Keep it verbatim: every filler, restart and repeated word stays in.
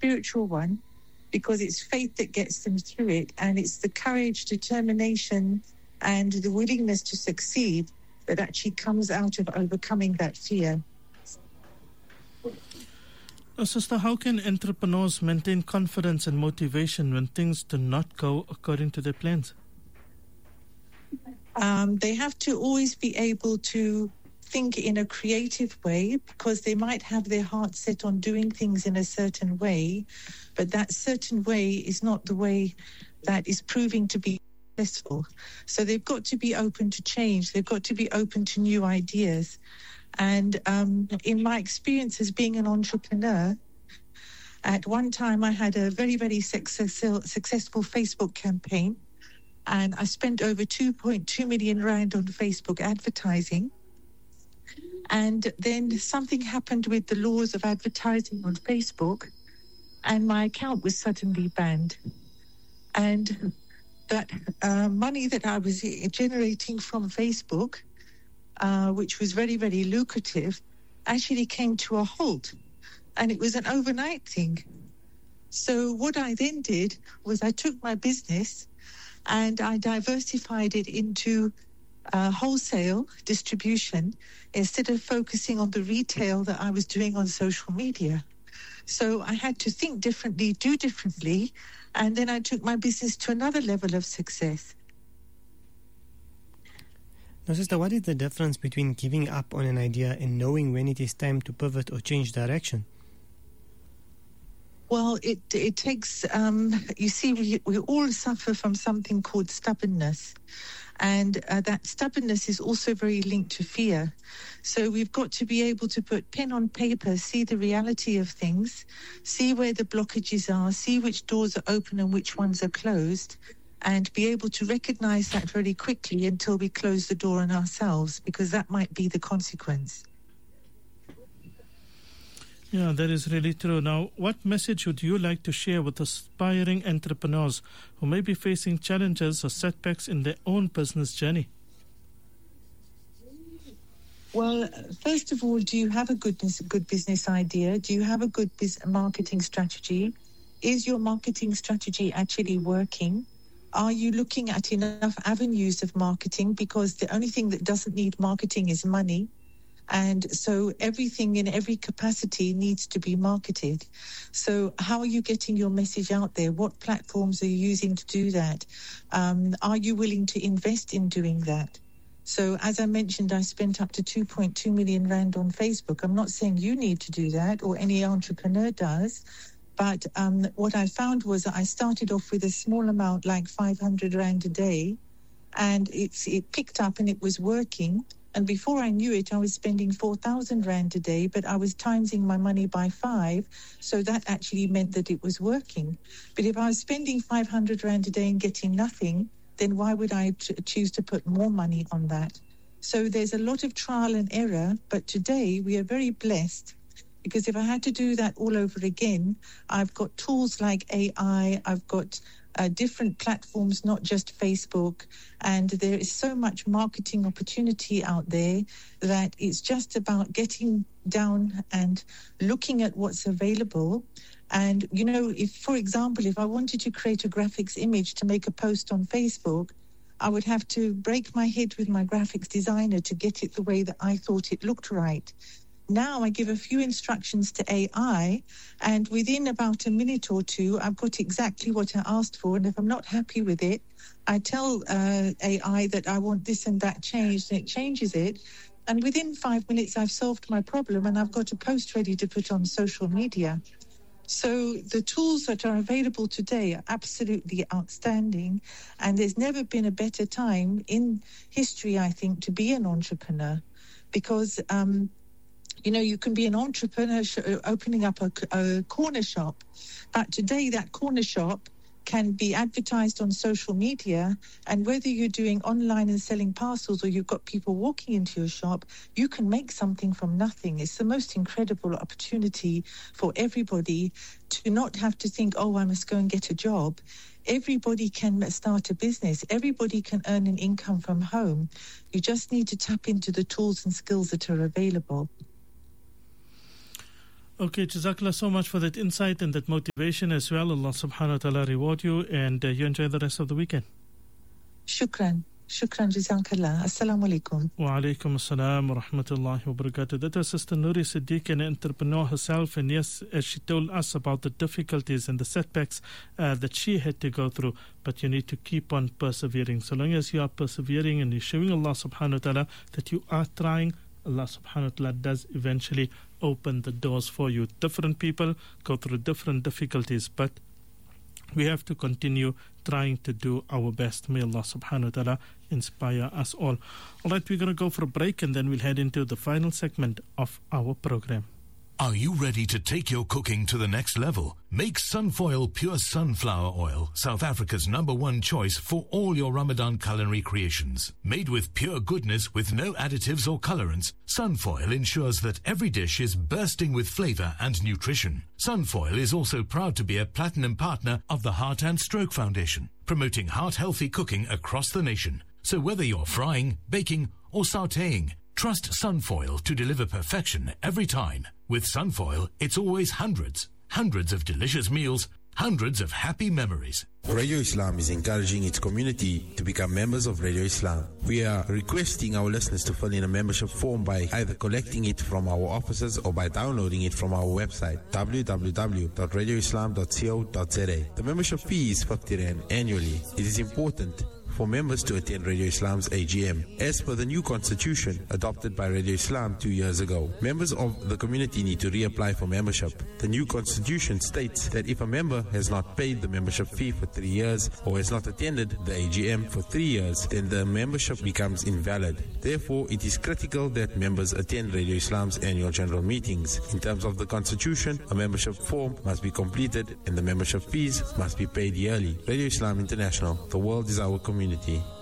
spiritual one, because it's faith that gets them through it, and it's the courage, determination, and the willingness to succeed that actually comes out of overcoming that fear. Uh, sister, how can entrepreneurs maintain confidence and motivation when things do not go according to their plans? Um, they have to always be able to think in a creative way, because they might have their heart set on doing things in a certain way, but that certain way is not the way that is proving to be successful. So they've got to be open to change. They've got to be open to new ideas. And um, in my experience as being an entrepreneur, at one time I had a very, very successful, successful Facebook campaign, and I spent over two point two million rand on Facebook advertising. And then something happened with the laws of advertising on Facebook, and my account was suddenly banned. And that uh, money that I was generating from Facebook, Uh, which was very, very lucrative, actually came to a halt. And it was an overnight thing. So what I then did was I took my business and I diversified it into uh, wholesale distribution instead of focusing on the retail that I was doing on social media. So I had to think differently, do differently, and then I took my business to another level of success. Now, sister, what is the difference between giving up on an idea and knowing when it is time to pivot or change direction? Well, it it takes, um, you see, we, we all suffer from something called stubbornness. And uh, that stubbornness is also very linked to fear. So we've got to be able to put pen on paper, see the reality of things, see where the blockages are, see which doors are open and which ones are closed, and be able to recognize that very quickly until we close the door on ourselves, because that might be the consequence. Yeah, that is really true. Now, what message would you like to share with aspiring entrepreneurs who may be facing challenges or setbacks in their own business journey? Well, first of all, do you have a good, good business idea? Do you have a good business marketing strategy? Is your marketing strategy actually working? Are you looking at enough avenues of marketing? Because the only thing that doesn't need marketing is money. And so everything in every capacity needs to be marketed. So how are you getting your message out there? What platforms are you using to do that? Um, are you willing to invest in doing that? So as I mentioned, I spent up to two point two million rand on Facebook. I'm not saying you need to do that or any entrepreneur does. But um, what I found was that I started off with a small amount, like five hundred rand a day, and it's, it picked up and it was working. And before I knew it, I was spending four thousand rand a day, but I was timesing my money by five. So that actually meant that it was working. But if I was spending five hundred rand a day and getting nothing, then why would I t- choose to put more money on that? So there's a lot of trial and error. But today we are very blessed, because if I had to do that all over again, I've got tools like A I, I've got uh, different platforms, not just Facebook, and there is so much marketing opportunity out there that it's just about getting down and looking at what's available. And, you know, if, for example, if I wanted to create a graphics image to make a post on Facebook, I would have to break my head with my graphics designer to get it the way that I thought it looked right. Now I give a few instructions to A I, and within about a minute or two, I've got exactly what I asked for. And if I'm not happy with it, I tell uh, A I that I want this and that changed, and it changes it. And within five minutes, I've solved my problem, and I've got a post ready to put on social media. So the tools that are available today are absolutely outstanding, and there's never been a better time in history, I think, to be an entrepreneur, because um, you know, you can be an entrepreneur sh- opening up a, a corner shop, but today that corner shop can be advertised on social media, and whether you're doing online and selling parcels or you've got people walking into your shop, you can make something from nothing. It's the most incredible opportunity for everybody to not have to think, oh, I must go and get a job. Everybody can start a business. Everybody can earn an income from home. You just need to tap into the tools and skills that are available. Okay, Jazakallah so much for that insight and that motivation as well. Allah subhanahu wa ta'ala reward you, and uh, you enjoy the rest of the weekend. Shukran. Shukran, Jazakallah. Assalamu alaikum. Wa alaikum assalam wa rahmatullahi wa barakatuh. That was Sister Nuri Siddiq, an entrepreneur herself, and yes, as she told us about the difficulties and the setbacks uh, that she had to go through, but you need to keep on persevering. So long as you are persevering and you're showing Allah subhanahu wa ta'ala that you are trying, Allah subhanahu wa ta'ala does eventually open the doors for you. Different people go through different difficulties, but we have to continue trying to do our best. May Allah subhanahu wa ta'ala inspire us all. All right, we're going to go for a break and then we'll head into the final segment of our program. Are you ready to take your cooking to the next level? Make Sunfoil Pure Sunflower Oil, South Africa's number one choice for all your Ramadan culinary creations. Made with pure goodness with no additives or colorants, Sunfoil ensures that every dish is bursting with flavor and nutrition. Sunfoil is also proud to be a platinum partner of the Heart and Stroke Foundation, promoting heart-healthy cooking across the nation. So whether you're frying, baking, or sautéing, trust Sunfoil to deliver perfection every time. With Sunfoil, it's always hundreds, hundreds of delicious meals, hundreds of happy memories. Radio Islam is encouraging its community to become members of Radio Islam. We are requesting our listeners to fill in a membership form by either collecting it from our offices or by downloading it from our website w w w dot radio islam dot co dot z a. The membership fee is fifty rand annually. It is important for members to attend Radio Islam's A G M, as per the new constitution adopted by Radio Islam two years ago. Members of the community need to reapply for membership. The new constitution states that if a member has not paid the membership fee for three years or has not attended the A G M for three years, then the membership becomes invalid. Therefore, it is critical that members attend Radio Islam's annual general meetings. In terms of the constitution, a membership form must be completed and the membership fees must be paid yearly. Radio Islam International, the world is our community.